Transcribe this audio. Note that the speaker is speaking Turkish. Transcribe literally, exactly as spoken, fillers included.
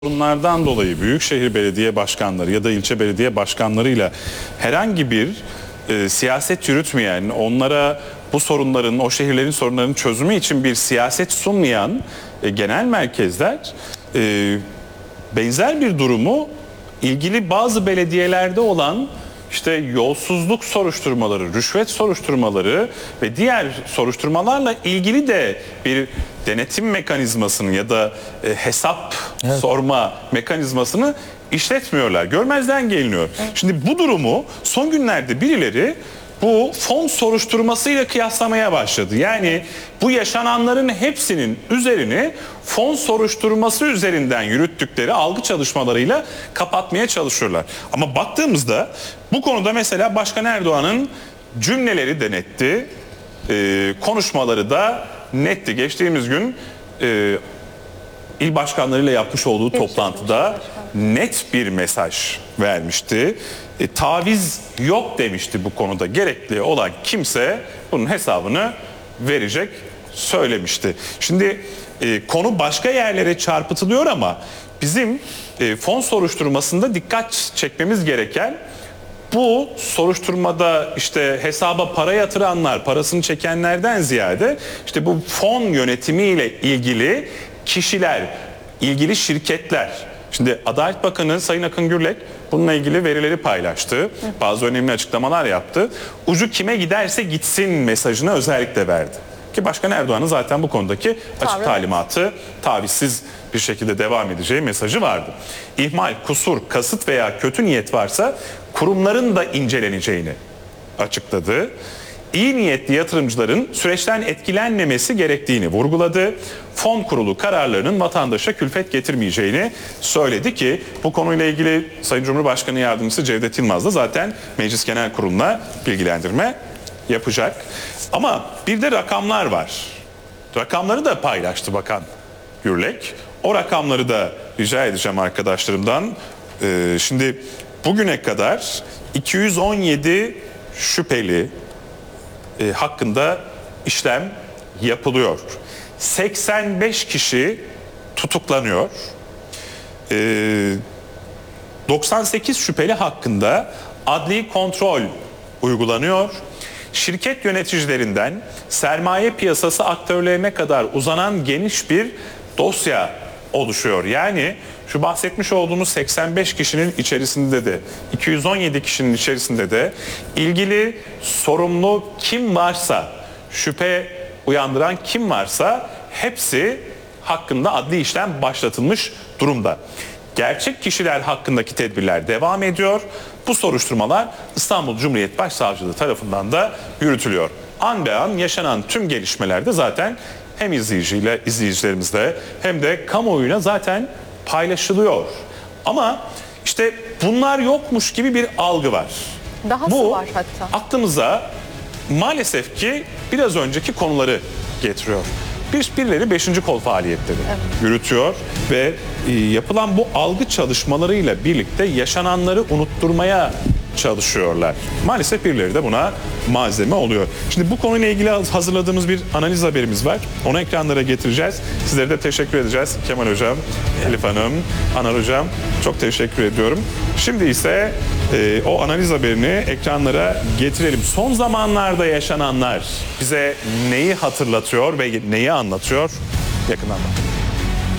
Bunlardan dolayı büyükşehir belediye başkanları ya da ilçe belediye başkanlarıyla herhangi bir e, siyaset yürütmeyen, onlara bu sorunların, o şehirlerin sorunlarının çözümü için bir siyaset sunmayan e, genel merkezler e, benzer bir durumu ilgili bazı belediyelerde olan işte yolsuzluk soruşturmaları, rüşvet soruşturmaları ve diğer soruşturmalarla ilgili de bir denetim mekanizmasını ya da e, hesap evet. sorma mekanizmasını işletmiyorlar. Görmezden geliniyor. Evet. Şimdi bu durumu son günlerde birileri bu fon soruşturmasıyla kıyaslamaya başladı. Yani bu yaşananların hepsinin üzerini fon soruşturması üzerinden yürüttükleri algı çalışmalarıyla kapatmaya çalışıyorlar. Ama baktığımızda bu konuda mesela Başkan Erdoğan'ın cümleleri de netti, e, konuşmaları da netti. Geçtiğimiz gün e, il başkanlarıyla yapmış olduğu Hepsi toplantıda net bir mesaj vermişti. E, taviz yok demişti bu konuda. Gerekli olan kimse bunun hesabını verecek söylemişti. Şimdi e, konu başka yerlere çarpıtılıyor ama bizim e, fon soruşturmasında dikkat çekmemiz gereken bu soruşturmada işte hesaba para yatıranlar, parasını çekenlerden ziyade işte bu fon yönetimiyle ilgili kişiler, ilgili şirketler. Şimdi Adalet Bakanı Sayın Akın Gürlek bununla ilgili verileri paylaştı. Bazı önemli açıklamalar yaptı. Ucu kime giderse gitsin mesajını özellikle verdi. Ki Başkan Erdoğan'ın zaten bu konudaki açık talimatı, tavizsiz bir şekilde devam edeceği mesajı vardı. İhmal, kusur, kasıt veya kötü niyet varsa kurumların da inceleneceğini açıkladı. İyi niyetli yatırımcıların süreçten etkilenmemesi gerektiğini vurguladı. Fon kurulu kararlarının vatandaşa külfet getirmeyeceğini söyledi ki bu konuyla ilgili Sayın Cumhurbaşkanı Yardımcısı Cevdet Yılmaz da zaten Meclis Genel Kurulu'na bilgilendirme yapacak. Ama bir de rakamlar var. Rakamları da paylaştı Bakan Gürlek. O rakamları da rica edeceğim arkadaşlarımdan. Ee, şimdi bugüne kadar iki yüz on yedi şüpheli e, hakkında işlem yapılıyor. seksen beş kişi tutuklanıyor. Ee, doksan sekiz şüpheli hakkında adli kontrol uygulanıyor. Şirket yöneticilerinden sermaye piyasası aktörlerine kadar uzanan geniş bir dosya oluşuyor. Yani şu bahsetmiş olduğumuz seksen beş kişinin içerisinde de iki yüz on yedi kişinin içerisinde de ilgili sorumlu kim varsa, şüphe uyandıran kim varsa hepsi hakkında adli işlem başlatılmış durumda. Gerçek kişiler hakkındaki tedbirler devam ediyor. Bu soruşturmalar İstanbul Cumhuriyet Başsavcılığı tarafından da yürütülüyor. An be an yaşanan tüm gelişmelerde zaten hem izleyiciyle, izleyicilerimizle hem de kamuoyuna zaten paylaşılıyor. Ama işte bunlar yokmuş gibi bir algı var. Dahası Bu var hatta. aklımıza maalesef ki biraz önceki konuları getiriyor. Bir, birileri beşinci kol faaliyetleri evet. yürütüyor ve e, yapılan bu algı çalışmalarıyla birlikte yaşananları unutturmaya çalışıyorlar. Maalesef birileri de buna malzeme oluyor. Şimdi bu konuyla ilgili hazırladığımız bir analiz haberimiz var. Onu ekranlara getireceğiz. Sizlere de teşekkür edeceğiz. Kemal Hocam, Elif Hanım, Anar Hocam çok teşekkür ediyorum. Şimdi ise e, o analiz haberini ekranlara getirelim. Son zamanlarda yaşananlar bize neyi hatırlatıyor ve neyi anlatıyor? Yakından bak.